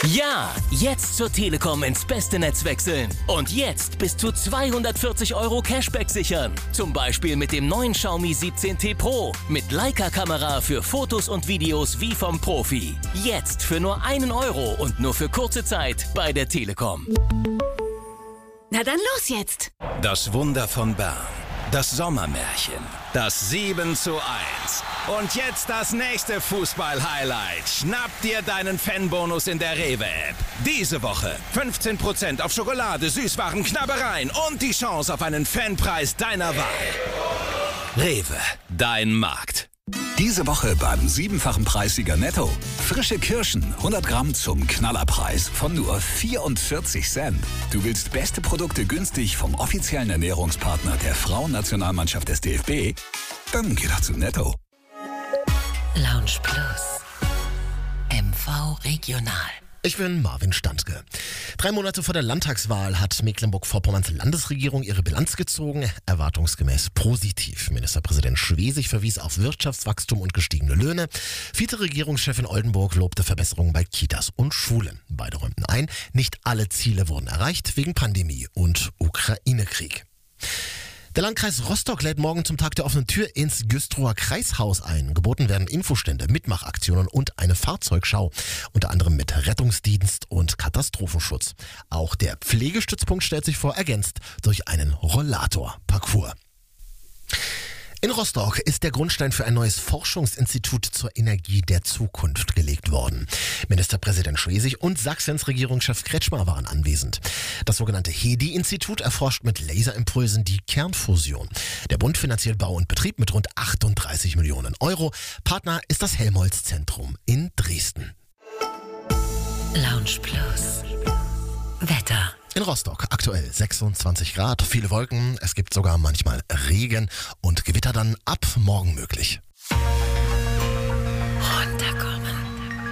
Ja, jetzt zur Telekom ins beste Netz wechseln. Und jetzt bis zu 240 € Cashback sichern. Zum Beispiel mit dem neuen Xiaomi 17T Pro. Mit Leica-Kamera für Fotos und Videos wie vom Profi. Jetzt für nur 1 € und nur für kurze Zeit bei der Telekom. Na dann los jetzt! Das Wunder von Bern. Das Sommermärchen. Das 7:1. Und jetzt das nächste Fußball-Highlight. Schnapp dir deinen Fanbonus in der Rewe-App. Diese Woche 15% auf Schokolade, Süßwaren, Knabbereien und die Chance auf einen Fanpreis deiner Wahl. Rewe, dein Markt. Diese Woche beim 7-fachen Preissieger Netto. Frische Kirschen, 100 Gramm zum Knallerpreis von nur 44 Cent. Du willst beste Produkte günstig vom offiziellen Ernährungspartner der Frauennationalmannschaft des DFB? Dann geh doch zu Netto. Lounge Plus. MV Regional. Ich bin Marvin Standke. 3 Monate vor der Landtagswahl hat Mecklenburg-Vorpommerns Landesregierung ihre Bilanz gezogen. Erwartungsgemäß positiv. Ministerpräsident Schwesig verwies auf Wirtschaftswachstum und gestiegene Löhne. Vize-Regierungschefin Oldenburg lobte Verbesserungen bei Kitas und Schulen. Beide räumten ein, nicht alle Ziele wurden erreicht wegen Pandemie und Ukraine-Krieg. Der Landkreis Rostock lädt morgen zum Tag der offenen Tür ins Güstrower Kreishaus ein. Geboten werden Infostände, Mitmachaktionen und eine Fahrzeugschau. Unter anderem mit Rettungsdienst und Katastrophenschutz. Auch der Pflegestützpunkt stellt sich vor, ergänzt durch einen Rollator-Parcours. In Rostock ist der Grundstein für ein neues Forschungsinstitut zur Energie der Zukunft gelegt worden. Ministerpräsident Schwesig und Sachsens Regierungschef Kretschmer waren anwesend. Das sogenannte HEDI-Institut erforscht mit Laserimpulsen die Kernfusion. Der Bund finanziert Bau und Betrieb mit rund 38 Millionen €. Partner ist das Helmholtz-Zentrum in Dresden. Lounge Plus. Wetter. In Rostock aktuell 26 Grad, viele Wolken, es gibt sogar manchmal Regen und Gewitter dann ab morgen möglich.